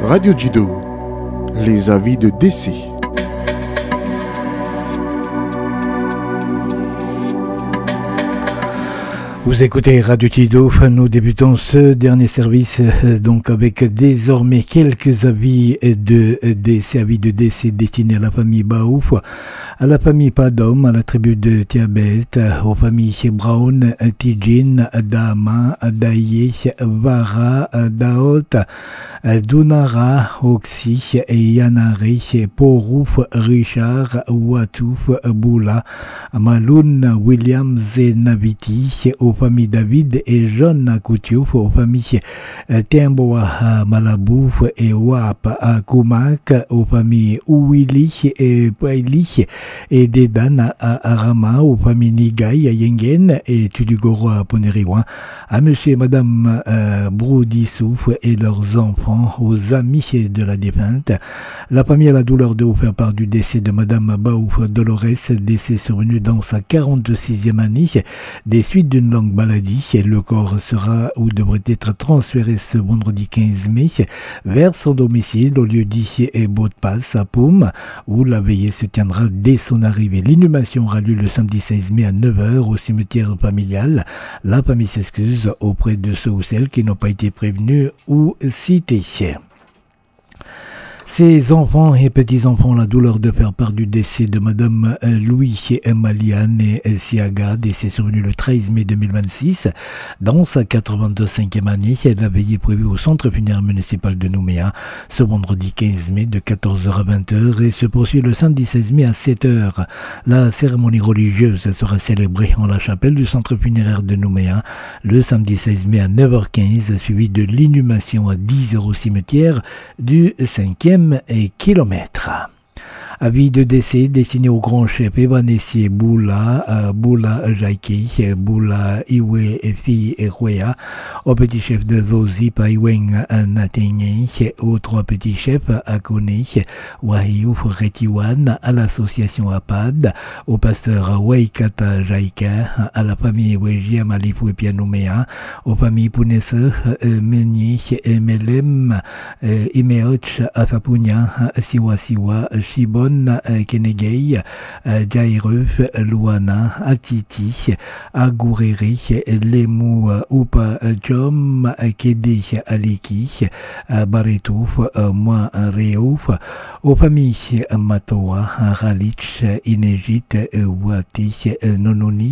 Radio Judo, les avis de décès. Vous écoutez Radio Tido, nous débutons ce dernier service donc avec désormais quelques avis de décès destinés à la famille Baouf, à la famille Padom, à la tribu de Tiabet, aux familles Brown, Tijin, Dama, Daye, Vara, Daot, Dunara, Oxy, Yanari, Porouf, Richard, Watouf, Boula, Maloun, Williams et Naviti, aux familles David et John Koutiouf, aux familles Temboa Malabouf et Wap Koumak, aux familles Ouili et Paili et Dedan à Arama, aux familles Nigaï à Yengen et Tudugoro à Poneriwa, à monsieur et madame Broudissouf et leurs enfants, aux amis de la défunte. La famille a la douleur de vous faire part du décès de madame Baouf Dolores, décès survenu dans sa 46e année des suites d'une longue maladie. Le corps sera ou devrait être transféré ce vendredi 15 mai vers son domicile au lieu dit et Baud-Pass à Poum, où la veillée se tiendra dès son arrivée. L'inhumation aura lieu le samedi 16 mai à 9h au cimetière familial. La famille s'excuse auprès de ceux ou celles qui n'ont pas été prévenus ou cités. Ses enfants et petits-enfants ont la douleur de faire part du décès de Madame Louis Maliane et Siaga, décès survenu le 13 mai 2026. Dans sa 85e année, la veillée prévue au centre funéraire municipal de Nouméa ce vendredi 15 mai de 14h à 20h et se poursuit le samedi 16 mai à 7h. La cérémonie religieuse sera célébrée en la chapelle du centre funéraire de Nouméa le samedi 16 mai à 9h15, suivi de l'inhumation à 10h au cimetière du 5e kilomètre. Avis de décès destiné au grand chef Ebanessier Boula, Boula Jaiki, Boula Iwe Fi Ekwea, au petit chef de Zozi Paiweng Natenye, aux trois petits chefs Akone, Wahiouf Retiwan, à l'association APAD, au pasteur Waikata Jaika, à la famille Wejia Malifou et Pianoumea, aux familles Punese, Menye, Melem, Imeoch, Afapunya, Siwa, Shibon, Kenegei, Jairuf, Luana, Atiti, Agoureri, Lemu, Upa, Jom, Kede, Aliki, Baretouf, Moi, Reouf, aux familles Matoa, Ralich, Inégit, Wati, Nononi,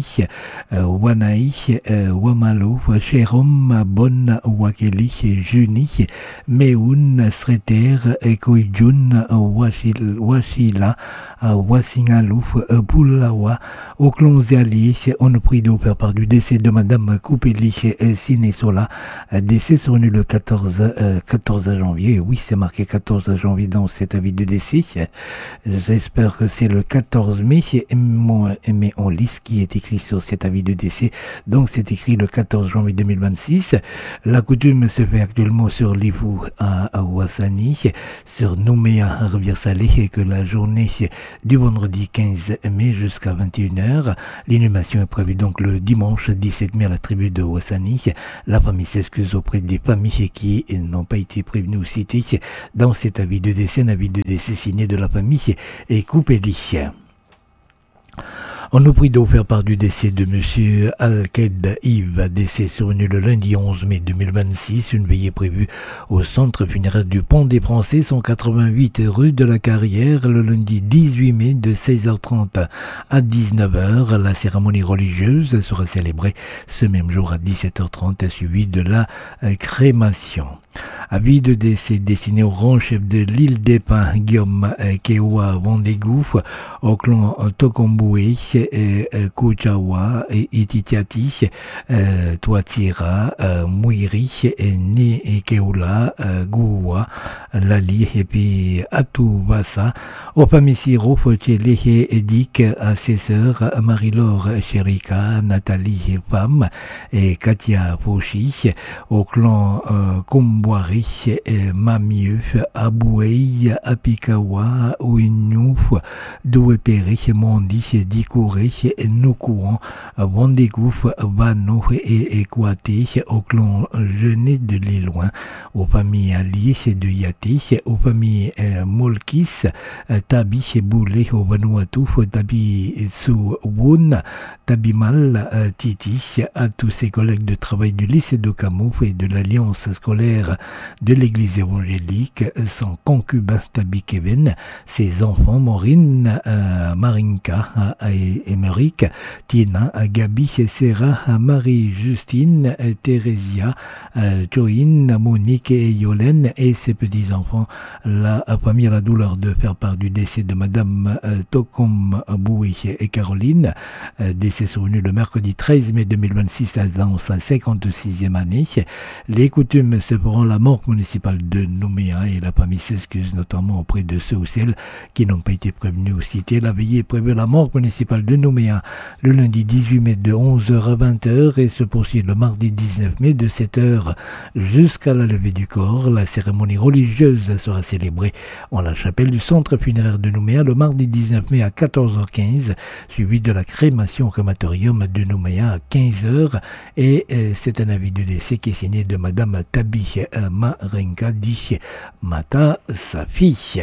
Wanaï, Wamalo, Cherom, Bon, Wakeli, Juni, Meun, Sreter, Koijun, Washila, Wasingalouf, Poulawa, au clan Zéali. On nous prie de vous faire part du décès de Madame Koupeli Sinesola, décès survenu le 14 janvier. Oui, c'est marqué 14 janvier dans cet avis de décès. J'espère que c'est le 14 mai, mais on lit ce qui est écrit sur cet avis de décès. Donc c'est écrit le 14 janvier 2026. La coutume se fait actuellement sur l'Ifou à Ouassani, sur Nouméa, Rivière-Salée, et que la journée du vendredi 15 mai jusqu'à 21h. L'inhumation est prévue donc le dimanche 17 mai à la tribu de Ouassani. La famille s'excuse auprès des familles qui n'ont pas été prévenues ou citées dans cet avis de décès, un avis de décès signé de la famille et Koupeli. On nous prie de vous faire part du décès de monsieur Alked Yves, décès survenu le lundi 11 mai 2026, une veillée prévue au centre funéraire du Pont des Français, 188 rue de la Carrière, le lundi 18 mai de 16h30 à 19h. La cérémonie religieuse sera célébrée ce même jour à 17h30, suivie de la crémation. Avis de décès destiné au grand chef de l'île des Pins, Guillaume Kewa Vendegouf, au clan Tokomboué, Kouchawa, Ititiati, Toatira, Mouiri, Ni Keoula, Gouwa, Lali, et puis Atoubassa, aux familles Siro, Fotchele, Edik, à ses sœurs, Marie-Laure Cherika, Nathalie Femme, et Katia Fauchi, au clan Komboari, Mari, Mamieux, Abouei, Apikawa, Ouignouf, Doueperi, Mondi, Dikouré, Noukouan, Wandegouf, Vano et Équaté, au clan Genet de l'Éloin, aux familles alliées de Yaté, aux familles Molkis, Tabi, Boulé, au Vanuatu, Tabi Souwoun, Tabimal, Titi, à tous ses collègues de travail du lycée de Camouf et de l'Alliance scolaire de l'Église évangélique, son concubin Tabi Kevin, ses enfants Maureen, Marinka, Émeric, Tina, Gabi, Sarah, Marie-Justine, Thérésia, Joïne, Monique et Yolène et ses petits-enfants. La famille a la douleur de faire part du décès de Madame Tokom Boui et Caroline, décès survenu le mercredi 13 mai 2026 dans sa 56e année. Les coutumes se feront la morgue municipale de Nouméa et la famille s'excuse notamment auprès de ceux ou celles qui n'ont pas été prévenus ou cités. La veillée est prévue à la morgue municipale de Nouméa le lundi 18 mai de 11h à 20h et se poursuit le mardi 19 mai de 7h jusqu'à la levée du corps. La cérémonie religieuse sera célébrée en la chapelle du centre funéraire de Nouméa le mardi 19 mai à 14h15, suivi de la crémation au crématorium de Nouméa à 15h et c'est un avis de décès qui est signé de Madame Tabi Marenka Di Mata, sa fille.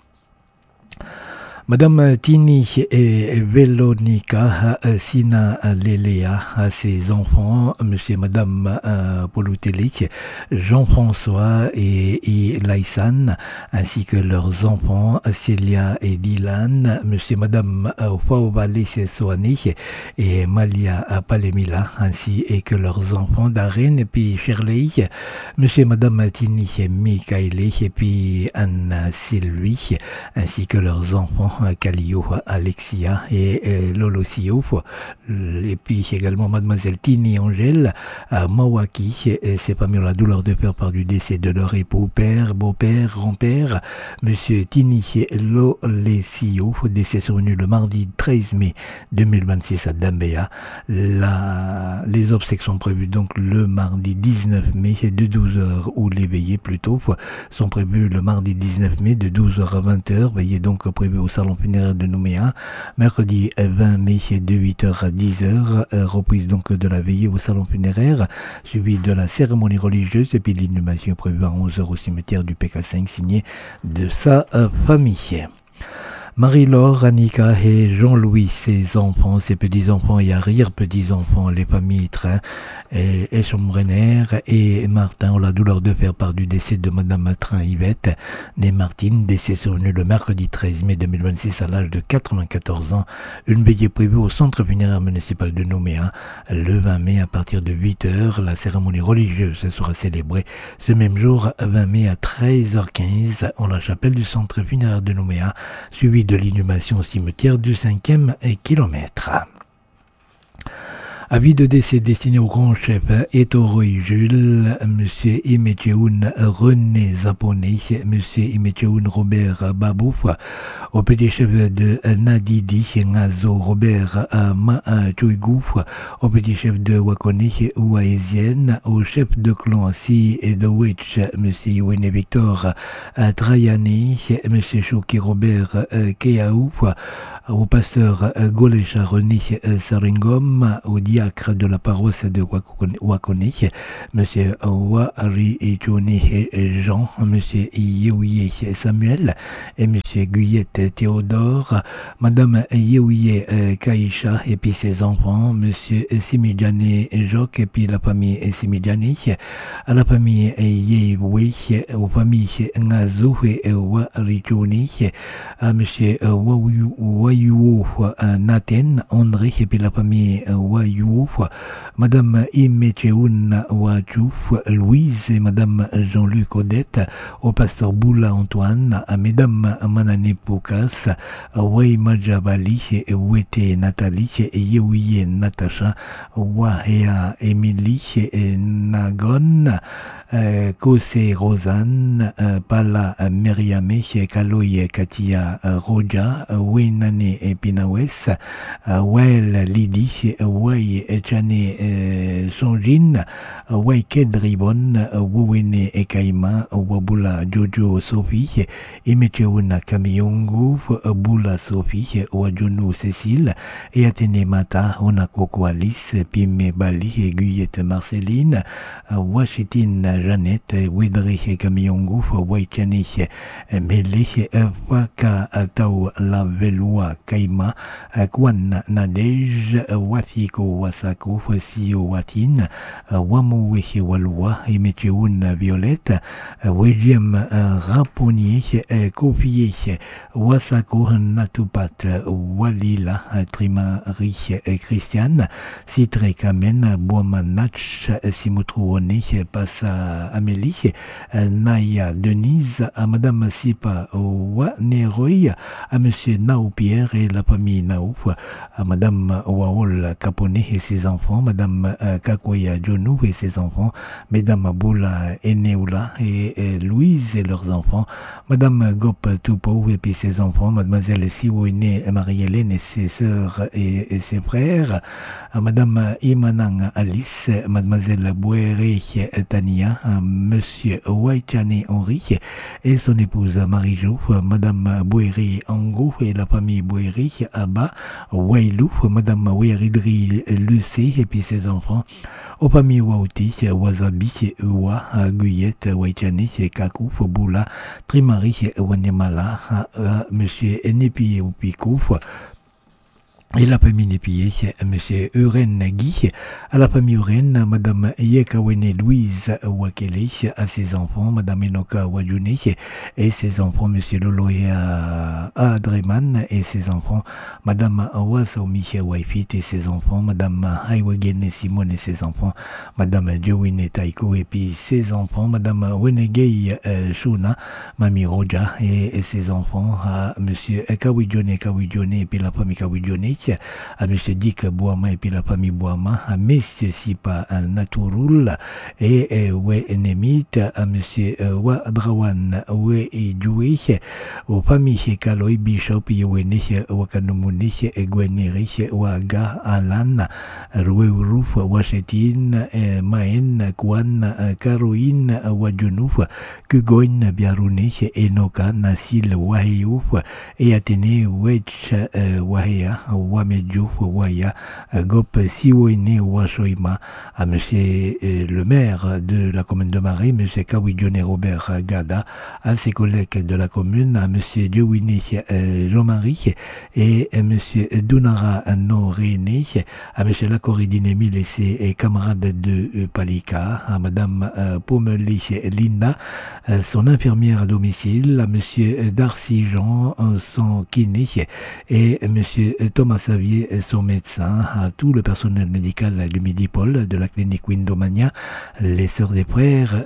Madame Tini et Velonica Sina Lelea, ses enfants, monsieur et madame Polouteli, Jean-François et Laïsan, ainsi que leurs enfants Célia et Dylan, monsieur et madame Faovale Soani et Malia Palemila, ainsi que leurs enfants Darren et puis Shirley, monsieur et madame Tini Mikaele et puis Anne Sylvie, ainsi que leurs enfants Kalio, Alexia et Lolosio, et puis également Mademoiselle Tini Angèle Mawaki, et ses familles ont la douleur de faire part du décès de leur époux, père, beau-père, grand-père, Monsieur Tini Lolesio, décès survenu le mardi 13 mai 2026 à Dambéa. Les obsèques sont prévues donc le mardi 19 mai de 12h, ou les veillées plutôt sont prévues le mardi 19 mai de 12h à 20h, veillées donc prévues au salon funéraire de Nouméa, mercredi 20 mai de 8h à 10h, reprise donc de la veillée au salon funéraire, suivi de la cérémonie religieuse et puis l'inhumation prévue à 11h au cimetière du PK5 signé de sa famille. Marie-Laure, Annika et Jean-Louis, ses enfants, ses petits-enfants et arrière-petits-enfants, les familles Train et Chambrenner et Martin ont la douleur de faire part du décès de Madame Train Yvette, née Martine, décès survenu le mercredi 13 mai 2026 à l'âge de 94 ans. Une veillée prévue au centre funéraire municipal de Nouméa le 20 mai à partir de 8h. La cérémonie religieuse sera célébrée ce même jour, 20 mai à 13h15, en la chapelle du centre funéraire de Nouméa, suivi de l'inhumation au cimetière du 5e kilomètre. Avis de décès destiné au grand chef Etoroy Jules, monsieur Imetcheoun René Zaponé, monsieur Imetcheoun Robert Babouf, au petit chef de Nadidi Ngazo Robert Chouigouf, au petit chef de Wakone Ouaézienne, au chef de clan Si et de Witch, monsieur Iwene Victor Trayani, monsieur Chouki Robert Keaou, au pasteur Golecha René Saringom, au diacre de la paroisse de Wakone, monsieur Wari et Jean, monsieur Yeouye Samuel et monsieur Guyette Théodore, madame Yeouye Kaïcha et puis ses enfants, monsieur Simidjane Joc et puis la famille Simidjane, à la famille Yeouye, aux familles Ngazo et Warichoni, à monsieur Wayuo Nathan, André et puis la famille Wayuo, madame Imetcheoun Wachouf, Louise et madame Jean-Luc Odette, au pasteur Boula Antoine, à mesdames Manane Poukas, Wayma Jabali, Wete Nathalie, Yeouye Natacha, Wahea Emily, Nagon, Kose Rosanne, Pala Meriame, Kaloye Katia Roja, Wenane Pinawes, Wael Lidi, Wai Chane Sonjin, Wai Kedribon, Wowene Ekaima, Wabula Jojo Sophie, Emecheuna Kamiongo, Bula Sophie, Wajunu Cécile, et Athénée Mata, Onakoko Alice, Pime Bali, Guyette Marceline, Washington Jeannette, Wedrich Kamiongo, Waichani Mele, Waka Tau Lavelua Kaima, Kwan Nadej, Wathiko Wasako, Sio Watin, Wamowe Walua, Emecheun Violette, William Raponier, Kofiye, Wasako Natupat, Walila, Trimari Christiane, Citre Kamen, Boamanach, Simotrouone, Passa Amélie, Naya Denise, à Madame Sipa Waneroy, à Monsieur Nao Pierre et la famille Nao, à Madame Waol Capone et ses enfants, Madame Kakoya Jonou et ses enfants, Mesdames Boula Eneoula et Louise et leurs enfants, Madame Gop Toupo et puis ses enfants, Mademoiselle Siwone Marie-Hélène et ses sœurs et ses frères, Madame Imanang Alice, Mademoiselle Bouéré Tania, Monsieur Waichane Henri et son épouse Marie-Jo, Madame Bouéré Ango et la famille Bouéré Abba, Wailou, Madame Ouéridri Lucé et puis ses enfants, aux familles Wauti, Wasabi, Uwa, Guyette, Waichane, Kakou, Boula, Trimari, Wanyamala, Monsieur Nepi Upiko, et la famille Népié, M. Euren Guy, à la famille Euren, Mme Yekawene Louise Wakele, à ses enfants, Mme Enoka Wadjune et ses enfants, M. Loloya Adreman et ses enfants, Mme Wasaomi Waifit et ses enfants, Mme Haiwagene Simone et ses enfants, Mme Jowine Taiko et puis ses enfants, Mme Wenegei Shuna, Mami Roja et ses enfants, à M. Kawijone et puis la famille Kawijone, à M. Dick Bouama et puis la famille Bouama, à M. Sipa Naturul et Wenemit, à M. Wadrawan Wedjoué, aux familles Kaloi Bishop Yowene Wakanumune Gweneri Waga Alan Roueuruf Wachetin Maen Kwan Karoin Wadjounouf Kugoin Biaroune Enoka Nasil Waheouf et Athénée Wech Wahea Wamedjo Waya Gop Siwene Washoima, à monsieur le maire de la commune de Marais, monsieur Kawijone Robert Gada, à ses collègues de la commune, à monsieur Diowine Jean-Marie et monsieur Dunara Noréné, à monsieur Lacoridine Emile et ses camarades de Palika, à madame Pomeli Linda, son infirmière à domicile, à monsieur Darcy Jean, son kiné, et monsieur Thomas Xavier, son médecin, à tout le personnel médical du Midi-Pôle, de la clinique Windomania, les sœurs et frères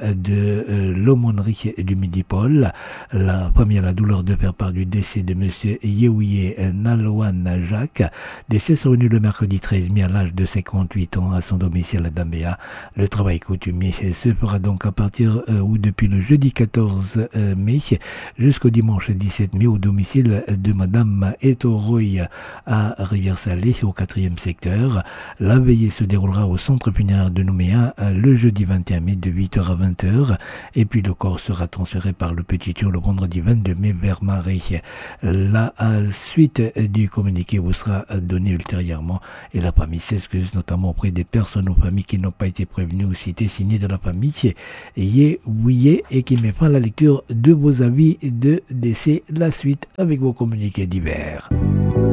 de l'aumônerie du Midi-Pôle, la famille à la douleur de faire part du décès de monsieur Yeouye Nalwan Jacques, décès survenu le mercredi 13 mai à l'âge de 58 ans à son domicile à Dambéa. Le travail coutumier se fera donc à partir ou depuis le jeudi 14 mai jusqu'au dimanche 17 mai au domicile de madame Etoroy à Rivière-Salée au 4e secteur. La veillée se déroulera au centre funéraire de Nouméa le jeudi 21 mai de 8h à 20h et puis le corps sera transféré par le Petit Tour le vendredi 22 mai vers Marais. La suite du communiqué vous sera donnée ultérieurement et la famille s'excuse notamment auprès des personnes aux familles qui n'ont pas été prévenues ou citées signées de la famille Yewouye et qui met fin à la lecture de vos avis de décès. La suite avec vos communiqués divers.